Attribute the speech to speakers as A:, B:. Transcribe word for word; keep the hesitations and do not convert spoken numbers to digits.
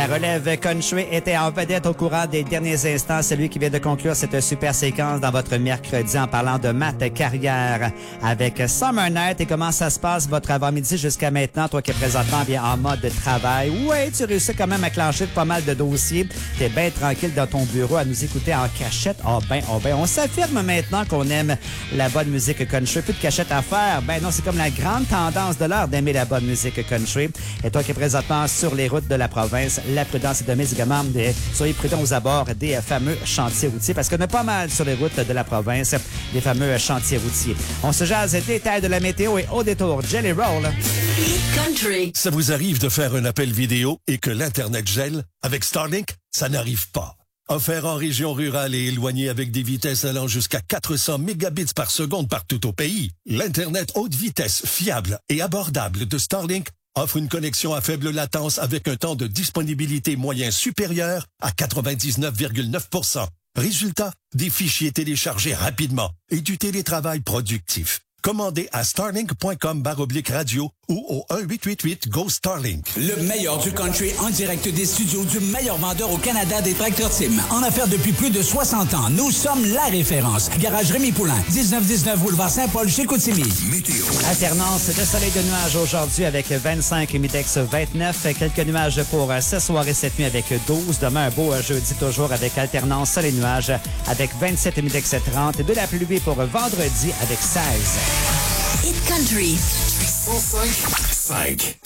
A: La relève country était en vedette au courant des derniers instants. Celui qui vient de conclure cette super séquence dans votre mercredi en parlant de Matt Carrière avec Summer Night. Et comment ça se passe votre avant-midi jusqu'à maintenant, toi qui es présentement bien en mode de travail? Ouais, tu réussis quand même à clencher pas mal de dossiers. T'es bien tranquille dans ton bureau à nous écouter en cachette. Ah oh ben, oh ben, on s'affirme maintenant qu'on aime la bonne musique country. Plus de cachette à faire. Ben non, c'est comme la grande tendance de l'heure d'aimer la bonne musique country. Et toi qui es présentement sur les routes de la province, la prudence est de mise également. Des, soyez prudents aux abords des fameux chantiers routiers parce qu'on a pas mal sur les routes de la province des fameux chantiers routiers. On se jase des détails de la météo et au détour, Jelly Roll.
B: Country. Ça vous arrive de faire un appel vidéo et que l'Internet gèle? Avec Starlink, ça n'arrive pas. Offert en région rurale et éloignée avec des vitesses allant jusqu'à quatre cents mégabits par seconde partout au pays, l'Internet haute vitesse, fiable et abordable de Starlink offre une connexion à faible latence avec un temps de disponibilité moyen supérieur à quatre-vingt-dix-neuf virgule neuf pour cent. Résultat, des fichiers téléchargés rapidement et du télétravail productif. Commandez à starlink.com barre oblique radio ou au un huit huit huit Go Starlink.
C: Le meilleur du country en direct des studios du meilleur vendeur au Canada des Tractor Tim. En affaires depuis plus de soixante ans, nous sommes la référence. Garage Rémi Poulain, dix-neuf dix-neuf boulevard Saint-Paul chez Coutimi.
A: Météo. Alternance de soleil de nuages aujourd'hui avec vingt-cinq, Midex vingt-neuf. Quelques nuages pour ce soir et cette nuit avec douze. Demain, un beau jeudi toujours avec alternance soleil-nuages avec vingt-sept, Midex trente. Et de la pluie pour vendredi avec seize.
D: Hit Country.
B: cent cinq.